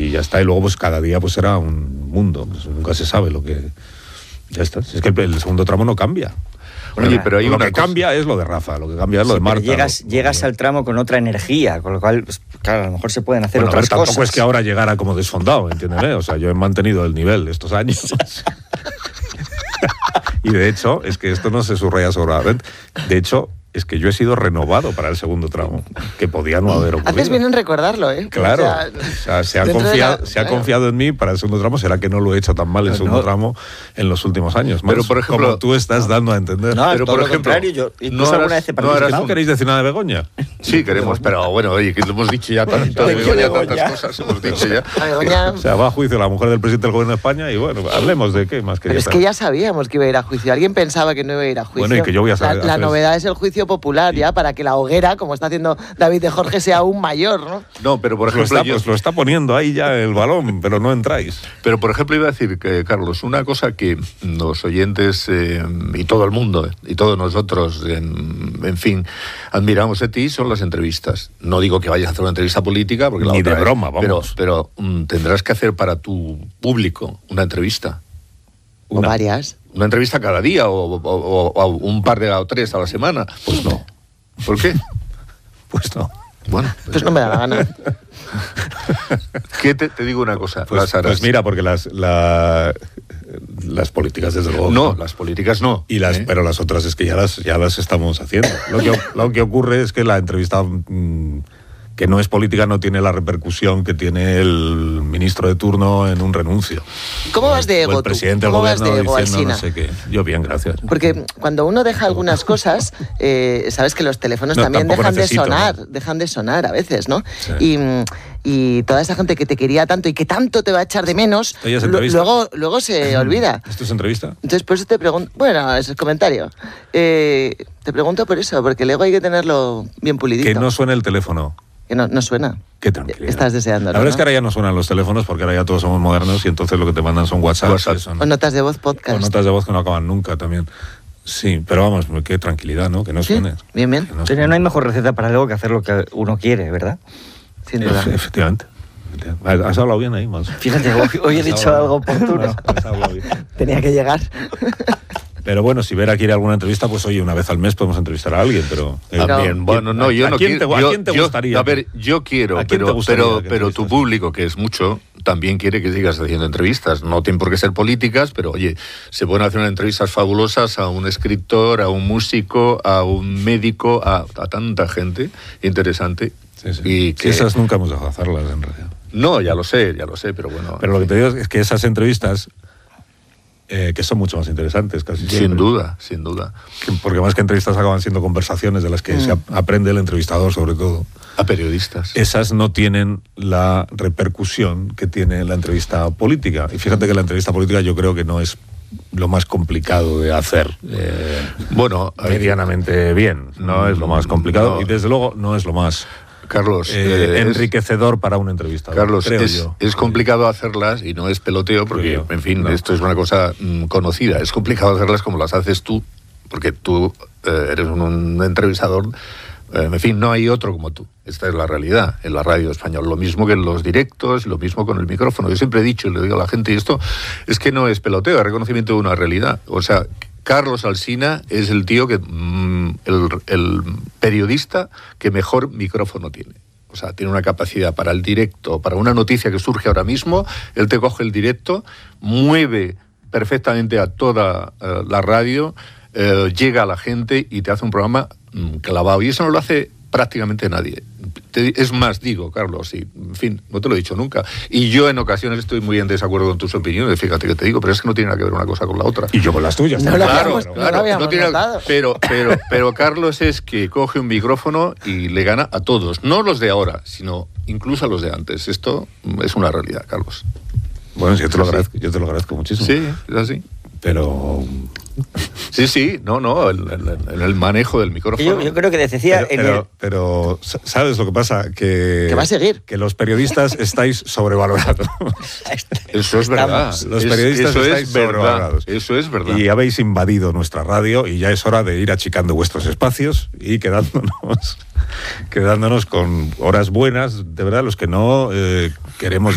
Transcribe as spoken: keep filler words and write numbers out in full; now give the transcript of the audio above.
y ya está. Y luego, pues cada día pues será un mundo. Pues, nunca se sabe lo que... Ya está. Si es que el, el segundo tramo no cambia. Oye, pero hay lo una que cosa. cambia es lo de Rafa, lo que cambia es lo Sí, de Marta. llegas, lo, llegas lo... al tramo con otra energía, con lo cual, pues, claro, a lo mejor se pueden hacer Bueno, a ver, otras tampoco cosas. es que ahora llegara como desfondado, entiéndeme. O sea, yo he mantenido el nivel estos años. Y de hecho, es que esto no se subraya sobradamente. De hecho, es que yo he sido renovado para el segundo tramo, que podía no haber ocurrido. Haces bien en recordarlo, ¿eh? Claro, o sea, o sea, se, ha dentro de confiado, la- se ha claro. confiado en mí para el segundo tramo. ¿Será que no lo he hecho tan mal el No, segundo no. tramo en los últimos años? Pero, Más por ejemplo, como tú estás dando a entender. No, Pero, todo por lo ejemplo, contrario, yo no incluso harás- alguna vez he no participado. harás ¿No un- queréis decir nada de Begoña? Sí, queremos, pero bueno, oye, que lo hemos dicho ya tanto, ¿De de qué Begoña, Begoña? tantas cosas hemos dicho ya. A Begoña- O sea, va a juicio la mujer del presidente del gobierno de España y bueno, hablemos de qué más Pero quería es que ya sabíamos que iba a ir a juicio. Alguien pensaba que no iba a ir a juicio. Bueno, y que yo voy a La, saber- la hacer- novedad es el juicio popular, ya, para que la hoguera, como está haciendo David de Jorge, sea aún mayor, ¿no? No, pero por Pues lo, ejemplo, está, yo, pues lo está poniendo ahí ya el balón, pero no entráis. pero por ejemplo iba a decir que, Carlos, una cosa que los oyentes eh, y todo el mundo y todos nosotros, en, en fin, admiramos de ti son las entrevistas. No digo que vayas a hacer una entrevista política, porque la Ni otra de es- broma, vamos. Pero, pero mm, tendrás que hacer para tu público una entrevista. O Una. varias. Una entrevista cada día o, o- o- o un par de o tres a la semana. Pues no, ¿Por qué? pues no. Bueno, Pues no me da la gana. ¿qué te, te digo una cosa? Pues, las harás. pues mira, porque las, la- las políticas desde luego... No, las políticas no. Y las, ¿eh? pero las otras es que ya las, ya las estamos haciendo. Lo que, lo que ocurre es que la entrevista mm, que no es política no tiene la repercusión que tiene el ministro de turno en un renuncio. ¿Cómo vas de O ego el tú? presidente del ¿Cómo vas gobierno de ego, diciendo no Alsina? sé qué. Yo bien, gracias. Porque cuando uno deja algunas cosas, eh, sabes que los teléfonos No, también tampoco dejan necesito, de sonar, ¿no? dejan de sonar a veces, ¿no? Sí. Y, mm, y toda esa gente que te quería tanto y que tanto te va a echar de menos, Esto ya es lo- entrevista. luego, luego se olvida. ¿Esto es entrevista? Entonces, por eso te pregunto, bueno, ese es comentario. Eh, te pregunto por eso, porque el ego hay que tenerlo bien pulidito. Que no suene el teléfono. Que no, no suena. Qué tranquilidad. Estás deseando, La verdad ¿no? es que ahora ya no suenan los teléfonos porque ahora ya todos somos modernos y entonces lo que te mandan son WhatsApp. WhatsApp. O notas de voz podcast. O notas de voz que no acaban nunca también. Sí, pero vamos, qué tranquilidad, ¿no? Que no Sí, suene. bien, bien. Que no Pero no hay mejor receta para el ego que hacer lo que uno quiere, ¿verdad? Sin duda. Efe- Efectivamente. Has hablado bien ahí, más. Fíjate, hoy, hoy he dicho algo oportuno. Has hablado bien. Tenía que llegar. Pero bueno, si Vera quiere alguna entrevista, pues oye, una vez al mes podemos entrevistar a alguien, pero... eh, También, bueno, no, yo ¿A no quién te, quiero. ¿A yo- quién te yo- gustaría? A ver, yo quiero, ¿A quién te pero, gustaría pero, que pero tu entrevistas? público, que es mucho, también quiere que sigas haciendo entrevistas. No tienen por qué ser políticas, pero oye, se pueden hacer unas entrevistas fabulosas a un escritor, a un músico, a un médico, a, a tanta gente interesante. Sí, sí. Y Sí, que, esas nunca hemos dejado de hacerlas, en realidad. No, ya lo sé, ya lo sé, pero bueno. Pero lo que te digo es que esas entrevistas, eh, que son mucho más interesantes casi sin siempre. duda, sin duda. Que- porque más que entrevistas acaban siendo conversaciones de las que Mm. se ap- aprende el entrevistador, sobre todo. A periodistas. Esas no tienen la repercusión que tiene la entrevista política. Y fíjate que la entrevista política yo creo que no es lo más complicado de hacer eh, Bueno, medianamente bien. No es lo más complicado No. y desde luego no es lo más Carlos, eh, eh, es- enriquecedor para un entrevistador. Carlos, creo es, yo. es complicado hacerlas y no es peloteo porque, Creo yo. en fin, No. esto es una cosa mm, conocida. Es complicado hacerlas como las haces tú, porque tú eh, eres un, un entrevistador. eh, en fin, no hay otro como tú. Esta es la realidad en la radio española. Lo mismo que en los directos, lo mismo con el micrófono. Yo siempre he dicho y le digo a la gente, y esto es que no es peloteo, es reconocimiento de una realidad. O sea, Carlos Alsina es el tío que mm, el, el periodista que mejor micrófono tiene. O sea, tiene una capacidad para el directo, para una noticia que surge ahora mismo, él te coge el directo, mueve perfectamente a toda eh, la radio, eh, llega a la gente y te hace un programa mm, clavado. Y eso no lo hace prácticamente nadie. Te- es más, digo, Carlos, y, en fin, no te lo he dicho nunca. Y yo en ocasiones estoy muy en desacuerdo con tus opiniones, fíjate que te digo, pero es que no tiene nada que ver una cosa con la otra. Y yo con las tuyas. No también. lo Claro, habíamos- no claro, lo habíamos tiene- notado. pero, pero, pero Carlos es que coge un micrófono y le gana a todos, no los de ahora, sino incluso a los de antes. Esto es una realidad, Carlos. Bueno, sí, yo te lo Sí. agradezco, yo te lo agradezco muchísimo. Sí, es así. Pero, Sí, sí, no, no, el, el- el manejo del micrófono. Yo, yo creo que decía pero, en el... pero, pero, ¿sabes lo que pasa? Que, Que va a seguir. Que los periodistas estáis sobrevalorados. Eso es verdad. Estamos. Los Es- periodistas eso estáis es verdad. sobrevalorados. Eso es verdad. Y habéis invadido nuestra radio y ya es hora de ir achicando vuestros espacios y quedándonos, quedándonos con horas buenas, de verdad, los que no eh, queremos